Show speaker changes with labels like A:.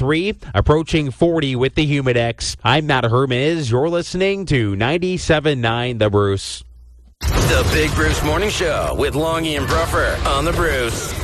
A: 43, approaching 40 with the Humidex. I'm Matt Hermes. You're listening to 97.9 The Bruce.
B: The Big Bruce Morning Show with Longy and Bruffer on The Bruce.